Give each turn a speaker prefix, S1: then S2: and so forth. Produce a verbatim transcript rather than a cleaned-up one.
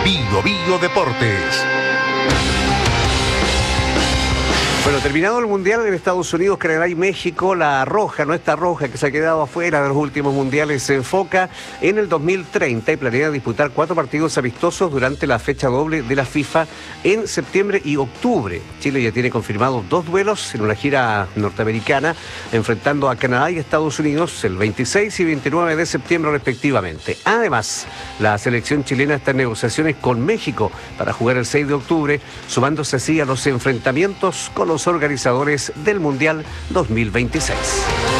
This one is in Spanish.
S1: Bio Bio Deportes.
S2: Bueno, terminado el Mundial en Estados Unidos, Canadá y México, la roja, nuestra roja que se ha quedado afuera de los últimos mundiales, se enfoca en el dos mil treinta y planea disputar cuatro partidos amistosos durante la fecha doble de la FIFA en septiembre y octubre. Chile ya tiene confirmados dos duelos en una gira norteamericana, enfrentando a Canadá y Estados Unidos el veintiséis y veintinueve de septiembre respectivamente. Además, la selección chilena está en negociaciones con México para jugar el seis de octubre, sumándose así a los enfrentamientos con los organizadores del Mundial dos mil veintiséis.